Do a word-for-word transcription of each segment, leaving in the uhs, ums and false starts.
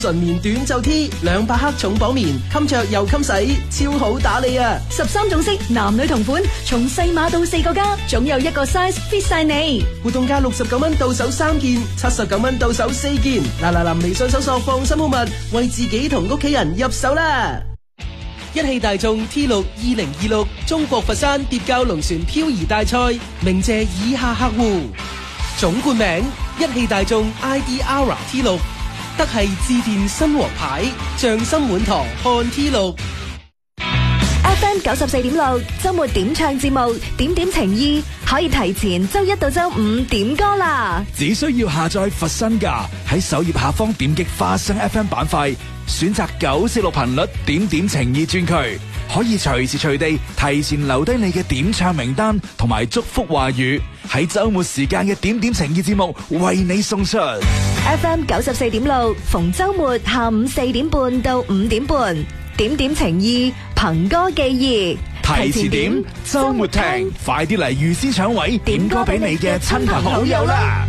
純棉短袖 T 兩百克重磅棉，襟着又襟洗，超好打理啊！ 十三種色，男女同款，從細碼到四個加，總有一個 size fit 晒你。 活動價六十九蚊到手三件，七十九蚊到手四件。嗱嗱嗱，微信搜索放心好物，為自己同屋企人入手啦！一汽大眾 T 六二零二六中國佛山蝶教龍船漂移大賽，鳴謝以下客戶：總冠名一汽大眾 I D R T 六。德系致電新王牌，匠心滿堂看 T 六。 F M 九十四點六周末點唱節目，點點情意可以提前周一到周五點歌啦。 只需要下載佛身價，喺首頁下方點擊花生 F M 板塊，選擇九四六頻率點點情意專區，可以隨時隨地提前留低你嘅點唱名單同埋祝福話語，喺周末時間嘅點點情意節目為你送出。 F M 九十四點六逢周末下午四點半到五點半，點點情意憑歌寄意， 提前點周末聽，快啲嚟預先搶位點歌俾你嘅親朋好友啦。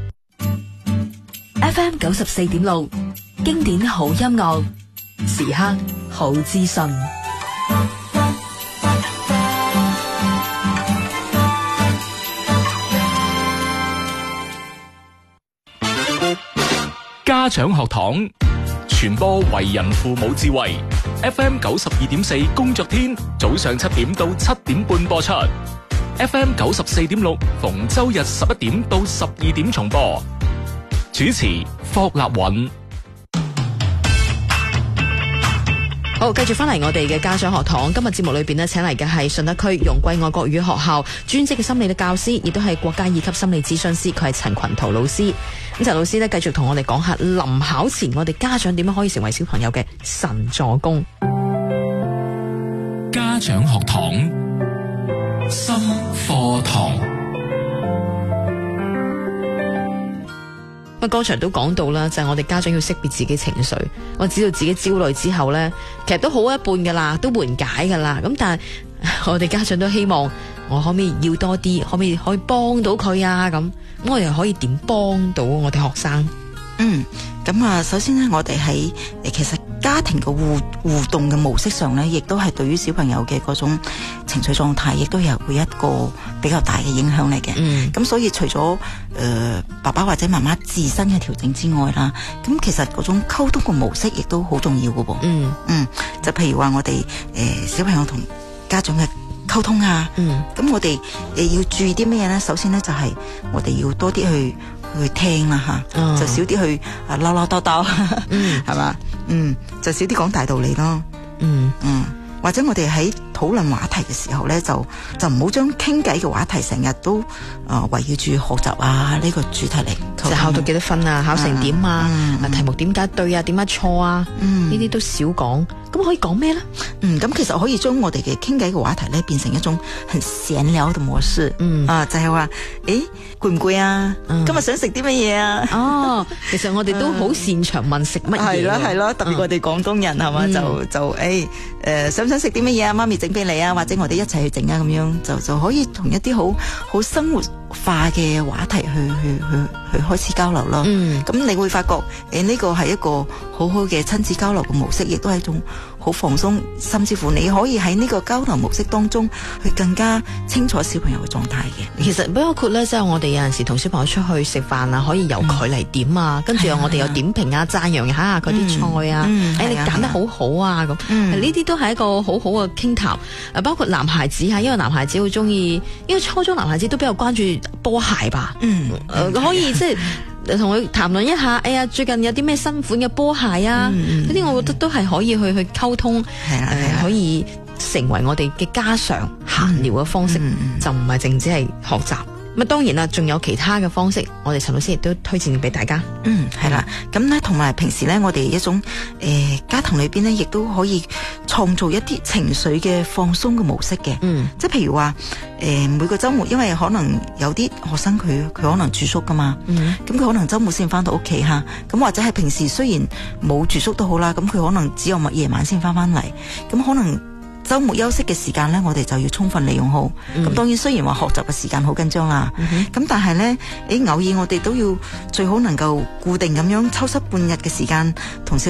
F M 九十四點六經典好音樂，時刻好資訊。 家長學堂傳播為人父母智慧。F M 九十二點四工作天早上七點到七點半播出， F M 九十四點六逢周日十一點到十二點重播。主持霍立允。 好，繼續翻嚟我哋嘅家長學堂。今日節目裏邊呢，請嚟嘅係順德區容桂愛國語學校專職嘅心理嘅教師，亦都係國家二級心理諮詢師，佢係陳群圖老師。咁陳老師呢，繼續同我哋講下臨考前我哋家長點樣可以成為小朋友嘅神助攻。 家長學堂心課堂。 咁剛才都講到啦，就係、是、我哋家長要識別自己情緒，我知道自己焦慮之後呢，其實都好一半噶啦，都緩解噶啦。咁但係我哋家長都希望我可唔可以要多啲，可唔可以可以幫到佢啊？咁咁我哋可以點幫到我哋學生？ 嗯，咁啊，首先呢，我哋喺誒其實家庭嘅互互動嘅模式上呢，亦都係對於小朋友嘅嗰種情緒狀態，亦都有會一個比較大嘅影響嚟嘅。嗯，咁所以除咗誒、呃、爸爸或者媽媽自身嘅調整之外啦，咁其實嗰種溝通嘅模式亦都好重要嘅噃。嗯嗯，就譬如話我哋誒、呃、小朋友同家長嘅溝通啊，嗯，咁我哋誒要注意啲咩嘢呢？首先呢，就係、是、我哋要多啲去去聽啦吓，哦、就少啲去啊嘮嘮叨叨，嗯，係嘛，嗯，就少啲講大道理咯，嗯嗯，或者我哋喺討論話題嘅時候咧，就就唔好將傾偈嘅話題成日都啊圍繞住學習啊呢、這個主題嚟， 就考到幾多分啊，考成點啊，嗯嗯、題目點解對啊，點解錯啊，呢啲、嗯、都少講。咁可以講咩咧？ 嗯，咁其實可以將我哋嘅傾偈嘅話題咧，變成一種很閒聊嘅模式。嗯，啊，就係、是、話，誒，攰唔攰啊？嗯、今日想食啲乜嘢啊？ 哦，其實我哋都好擅長問食乜嘢。係咯係咯，特別我哋廣東人係嘛、嗯，就就誒，誒、呃，想唔想食啲乜嘢啊？媽咪整俾你啊，或者我哋一齊去整啊，咁樣就就可以同一啲好好生活化嘅話題去去去去開始交流咯。嗯，咁你會發覺，誒，呢個係一個好好嘅親子交流嘅模式，亦都係一種好放鬆，甚至乎你可以喺呢個交流模式當中去更加清楚小朋友嘅狀態嘅。 其實包括咧，即係我哋有陣時同小朋友出去食飯啊，可以由佢嚟點啊，嗯、跟住我哋又點評啊、讚揚下佢啲菜啊，誒、嗯哎、你揀得好好啊咁，呢啲、嗯、都係一個好好嘅傾談。誒，包括男孩子嚇，因為男孩子好中意，因為初中男孩子都比較關注波鞋吧。嗯，呃、可以即係。同佢談論一下，哎呀，最近有啲咩新款嘅波鞋啊？呢啲、嗯、我覺得都係可以去去溝通，誒、嗯呃，可以成為我哋嘅家常閒聊嘅方式，嗯嗯、就唔係淨止係學習。咁當然啦，仲有其他嘅方式，我哋陳老師亦都推薦俾大家。 嗯，係啦，咁咧同埋平時咧，我哋一種誒、呃、家庭裏邊咧，亦都可以創造一啲情緒嘅放鬆嘅模式嘅。嗯，即係譬如話誒、呃、每個週末，因為可能有啲學生佢佢可能住宿噶嘛，嗯，咁佢可能週末先翻到屋企吓，咁或者係平時雖然冇住宿都好啦，咁佢可能只有夜晚先翻翻嚟，咁可能週末休息嘅時間呢，我哋就要充分利用好。咁、嗯、當然雖然話學習嘅時間好緊張啦，咁、嗯、但係呢，誒偶爾我哋都要最好能夠固定咁樣抽出半日嘅時間同小